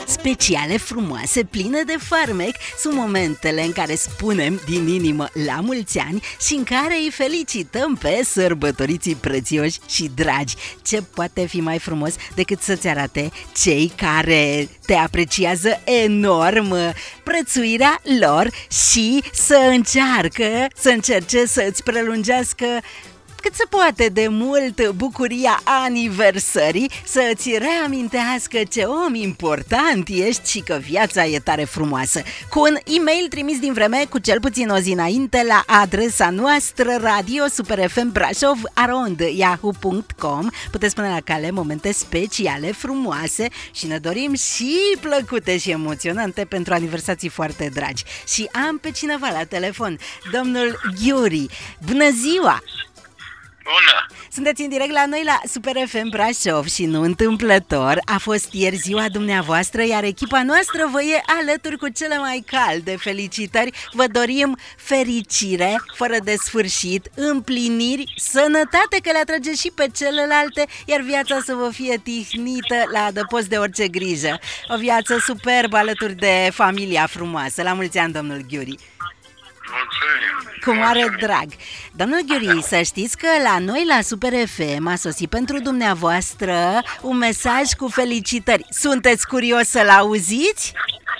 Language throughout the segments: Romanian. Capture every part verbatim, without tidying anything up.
speciale, frumoase, pline de farmec, sunt momentele în care spunem din inimă la mulți ani și în care îi felicităm pe sărbătoriții prețioși și dragi. Ce poate fi mai frumos decât să-ți arate cei care te apreciază enorm prețuirea lor și să încearcă, să încerce să-ți prelungească cât se poate de mult bucuria aniversării, să-ți reamintească ce om important ești și că viața e tare frumoasă. Cu un e-mail trimis din vreme cu cel puțin o zi înainte la adresa noastră radio super f m brașov arond yahoo punct com puteți pune la cale momente speciale, frumoase și ne dorim și plăcute și emoționante pentru aniversații foarte dragi. Și am pe cineva la telefon, domnul Ghiuri. Bună ziua! Bună! Sunteți în direct la noi la Super F M Brașov și nu întâmplător a fost ieri ziua dumneavoastră, iar echipa noastră vă e alături cu cele mai calde felicitări. Vă dorim fericire fără de sfârșit, împliniri, sănătate că le atrage și pe celelalte, iar viața să vă fie tihnită la adăpost de orice grijă. O viață superbă alături de familia frumoasă. La mulți ani, domnul Ghiuri! Mulțumim. Cu mare Mulțumim. drag. Domnul Ghiuri, să știți că la noi la Super F M a sosit pentru dumneavoastră un mesaj cu felicitări. Sunteți curios să-l auziți?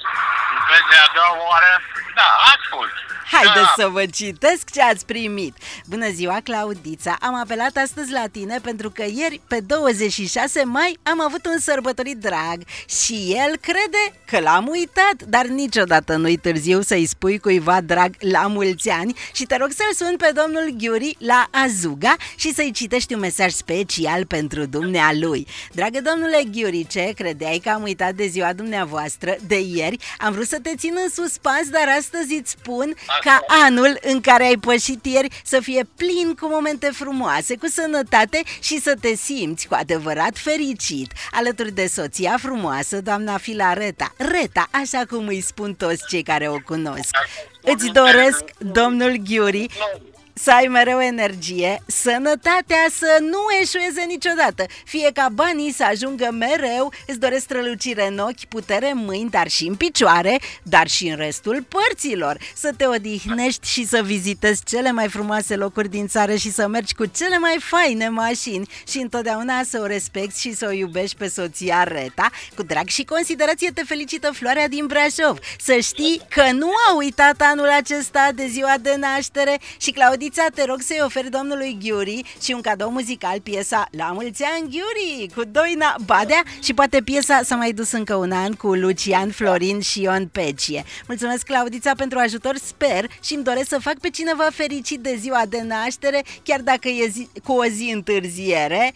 Pe de-a doua oară, da, ascult. Haideți Da. să vă citesc ce ați primit. Bună ziua, Claudița. Am apelat astăzi la tine pentru că ieri, pe douăzeci și șase mai, am avut un sărbătorit drag și el crede că l-am uitat, dar niciodată nu-i târziu să-i spui cuiva drag la mulți ani și te rog să-l suni pe domnul Ghiuri la Azuga și să-i citești un mesaj special pentru dumnealui. Dragă domnule Ghiuri, ce credeai că am uitat de ziua dumneavoastră de ieri? Am vrut să te țin în suspans, dar astăzi îți spun ca anul în care ai pășit ieri să fie plin cu momente frumoase, cu sănătate și să te simți cu adevărat fericit, alături de soția frumoasă, doamna Filareta, Reta, așa cum îi spun toți cei care o cunosc. Îți doresc, domnul Ghiuri, să ai mereu energie, sănătatea să nu eșueze niciodată, fie ca banii să ajungă mereu, îți doresc strălucire în ochi, putere în mâini, dar și în picioare, dar și în restul părților, să te odihnești și să vizitezi cele mai frumoase locuri din țară și să mergi cu cele mai faine mașini și întotdeauna să o respecti și să o iubești pe soția Reta. Cu drag și considerație te felicită Floarea din Brașov. Să știi că nu a uitat anul acesta de ziua de naștere și Claudia, te rog să-i oferi domnului Ghiuri și un cadou muzical, piesa La mulți ani, Ghiuri, cu Doina Badea și poate piesa S-a mai dus încă un an cu Lucian Florin și Ion Pecie. Mulțumesc, Claudița, pentru ajutor, sper și îmi doresc să fac pe cineva fericit de ziua de naștere, chiar dacă e zi, cu o zi întârziere.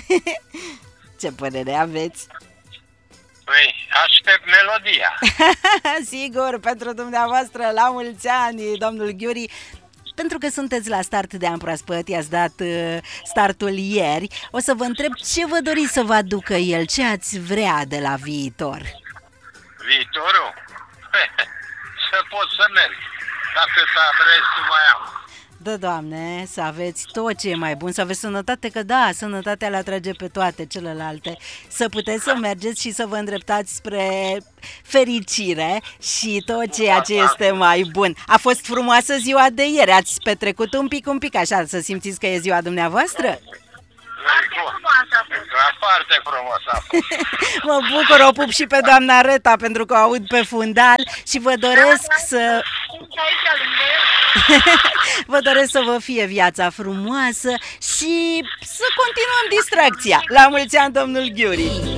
Ce părere aveți? Păi, aștept melodia. Sigur, pentru dumneavoastră, la mulți ani, domnul Ghiuri. Pentru că sunteți la start de an proaspăt, i-ați dat uh, startul ieri, o să vă întreb ce vă doriți să vă aducă el, ce ați vrea de la viitor. Viitorul? Să pot să merg. Atâta restul mai am. Da, Doamne, să aveți tot ce e mai bun, să aveți sănătate, că da, sănătatea le atrage pe toate celelalte. Să puteți să mergeți și să vă îndreptați spre fericire și tot ceea ce este mai bun. A fost frumoasă ziua de ieri, ați petrecut un pic, un pic așa, să simțiți că e ziua dumneavoastră? Foarte frumoasă a fost. Mă bucur, o pup și pe doamna Reta pentru că o aud pe fundal și vă doresc să... Vă doresc să vă fie viața frumoasă și să continuăm distracția. La mulți ani, domnul Ghiuri!